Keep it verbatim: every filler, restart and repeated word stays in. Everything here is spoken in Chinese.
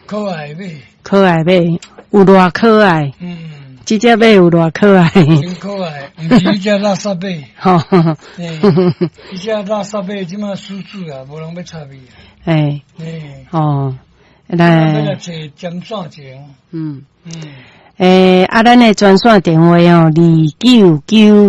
可爱马， 可爱马，有偌可爱？ 嗯， 这只马有偌可爱？ 真可爱，毋是迄只垃圾马。 吼， 嘿，迄只垃圾马即马输出啊，无人要插伊。 哎， 嘿， 哦， 要来， 来找尖线情。 嗯， 嗯。 诶，啊，咱的专线电话哦，二九九